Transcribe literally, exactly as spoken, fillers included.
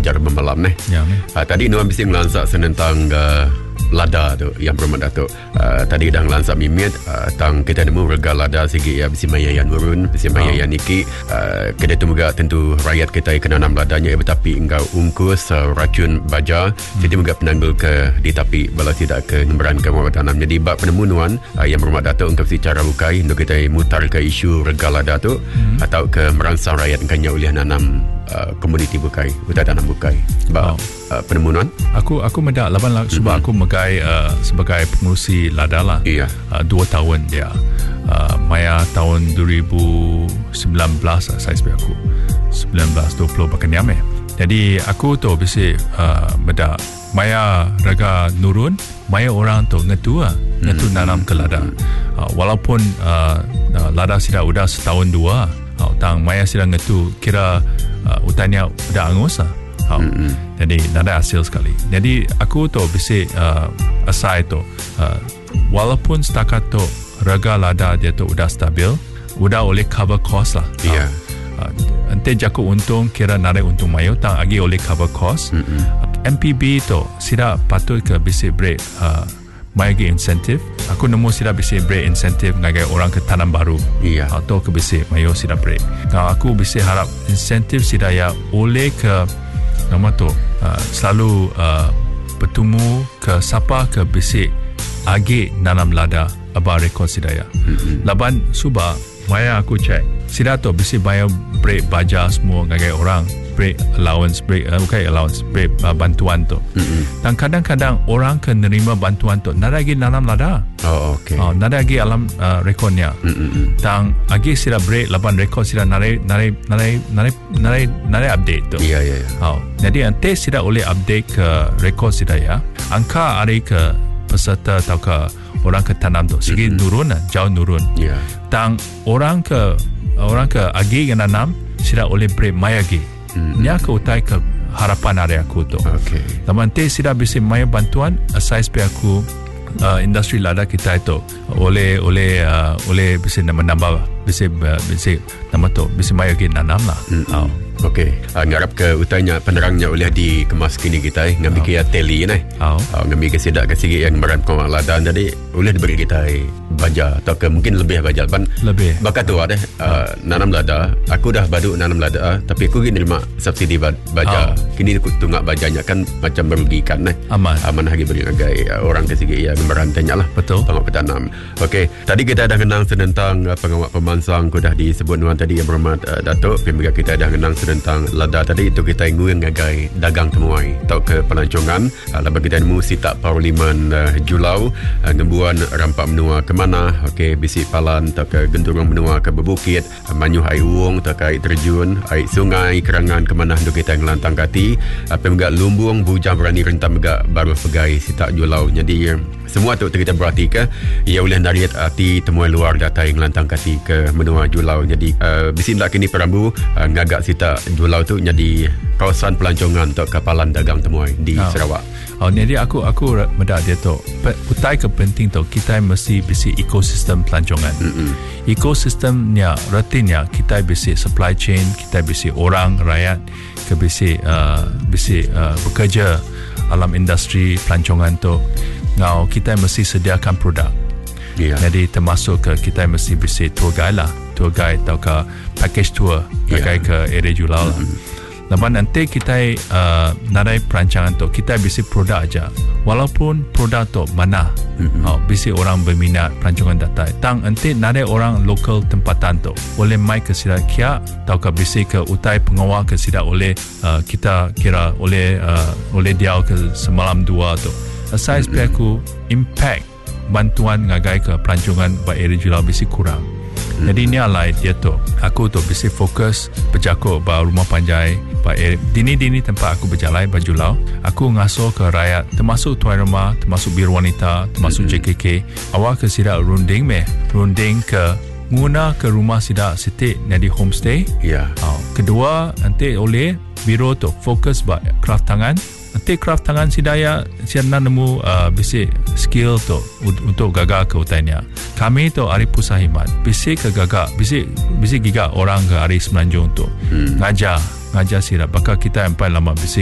mengajar bermalam ni. Ya. Uh, tadi Nuan bising lansak senentang uh, lada tu yang berhormat Datuk. Uh, tadi dah lansak mimit uh, tang kita nemu rega lada sikit ya bisi maya yang nurun, bisi maya yang niki. Uh, kedai tu juga tentu rakyat kita kena nam ladanya tapi engkau ungkus uh, racun baja. Hmm. Jadi juga penanggul ke di tapi bala tidak ke ngemberan ke mawar tanam. Jadi bab penemuan uh, yang berhormat Datuk untuk secara bukai untuk kita mutar ke isu rega lada tu hmm. atau ke merangsang rakyat kanya oleh nanam uh, komuniti bukai, hutan tanam bukai. Bab oh. uh, penemuan. Aku aku mendak laban lah, sebab hmm. aku megai uh, sebagai pengurusi lada lah. Iya. Uh, dua tahun dia. Uh, Maya tahun dua ribu sembilan belas lah, saya sebab aku sembilan belas dua puluh bakanyam eh. Jadi aku tu bisa uh, mendak Maya raga nurun, Maya orang tu ngetu lah, ngetu hmm. nanam ke lada. Uh, walaupun uh, lada sudah udah setahun dua, uh, tang Maya sudah ngetu kira uh, utannya udah angus lah. Oh. Mm-hmm. Jadi nada hasil sekali. Jadi aku tu bisa uh, aside tu uh, walaupun setakat tu rega lada dia tu udah stabil, udah oleh cover cost lah. Iya. Uh, uh, Ente jaku untung kira narik untung mayu tang agi oleh cover cost. Mm-hmm. M P B tu sida patut ke bisa break uh, mayu insentif. Aku nemu sida bisa break insentif ngagai orang ke tanam baru. Iya. Atau ke bisa mayu sida break. Nah aku bisa harap insentif sida ya oleh ke nama tu uh, selalu uh, bertemu ke siapa ke bisik agi nanam lada abah rekod sidaya. Mm-hmm. Laban subah maya aku cek sida tu bisik bayar break baja semua ngagai orang break allowance break uh, bukan allowance break uh, bantuan tu. Mm-hmm. Dan kadang-kadang orang ke nerima bantuan tu nada lagi nanam lada. Oh okey. Oh, nada lagi alam uh, rekodnya. Mm-hmm. Dan agi sida break laban rekod sida nare nare nare nare nare nare update tu. Iya iya. Oh, jadi ante sida oleh update ke rekod sida ya. Angka hari ke peserta atau ke orang ke tanam tu sikit mm-hmm. nurun jauh nurun. Iya. Yeah. Dan orang ke orang ke agi yang nanam sida oleh break mayagi. Mm-hmm. Nya ke utai ke harapan hari aku tu. Okey. Laman te sida bisa maya bantuan asal supaya aku uh, industri lada kita itu oleh oleh uh, oleh bisa menambah bisa bisa nama tu bisa maya lagi nanam lah. Mm-hmm. Oh. Okey, uh, ngarap ke utanya penerangnya oleh dikemas kini kita eh ngambil oh. ke teli ni. Oh. Uh, ngambil ke sidak ke sikit yang meran kau lada jadi oleh diberi kita eh, baja atau ke mungkin lebih baja ban. Lebih. Bakat tu ada uh, nanam lada. Aku dah badu nanam lada tapi aku kini terima subsidi baja. Oh. Kini aku tunggak bajanya kan macam merugikan eh. Aman. Aman lagi beri agai uh, orang ke sikit yang merantainya lah. Betul. Pengawal petanam. Okey, tadi kita dah kenang tentang uh, pengawal pemansang ku dah disebut Nuan tadi yang berhormat uh, Datuk. Pembicara kita dah kenang tentang lada tadi itu kita ingin ngagai dagang temuai atau ke pelancongan uh, lepas kita nemu sitak parlimen uh, Julau uh, ngembuan rampak menua ke mana okey bisi palan atau ke genturung menua ke bebukit uh, manyuh air uung atau ke air terjun air sungai kerangan ke mana untuk kita ngelantang kati uh, pemegak lumbung bujang berani rentam megak baru pegai sitak Julau jadi uh, semua tu kita berarti ke ia oleh nariat hati temuan luar data yang lantang kati ke menua Julau jadi uh, bisi nak kini perambu uh, ngagak sitak Julau tu jadi kawasan pelancongan untuk kapalan dagang temuai di oh. Sarawak. Oh, jadi aku aku mendak dia tu. Utai ke penting tu kita mesti bisi ekosistem pelancongan. Mm-hmm. Ekosistemnya rutinnya kita bisi supply chain, kita bisi orang rakyat ke bisi uh, bisi uh, bekerja alam industri pelancongan tu. Ngau kita mesti sediakan produk. Yeah. Jadi termasuk ke kita mesti bisi tour guide lah, tour guide atau ke package tour pakai yeah. ke area Julau lah. Mm-hmm. Lepas nanti kita uh, nadai perancangan tu kita bisi produk aja. Walaupun produk tu mana, mm-hmm. oh, bisi orang berminat perancangan data. Tang nanti nadai orang lokal tempatan tu boleh mai ke sida kia atau ke bisi ke utai pengawal ke sida oleh uh, kita kira oleh uh, oleh dia ke semalam dua tu. Asal supaya aku impact bantuan ngagai ke pelancongan ba area Julau bisi kurang. Hmm. Jadi ni alai dia tu. Aku tu bisi fokus berjakuk ba rumah panjai ba dini-dini tempat aku berjalan ba Julau. Aku ngasuh ke rakyat termasuk tuan rumah, termasuk biru wanita, termasuk hmm. J K K. Awak ke sida runding meh. Runding ke guna ke rumah sida sitik jadi homestay. Ya. Yeah. Oh. Kedua nanti oleh biro tu fokus ba craft tangan. Nanti craft tangan sidaya siapa nemu uh, bisi skill tu untuk gagak ke utainya. Kami tu hari pusat himat bisi ke gagak bisi bisi gigak orang ke hari semenanjung tu hmm. ngajar ngajar sirap bakal kita empat lama bisi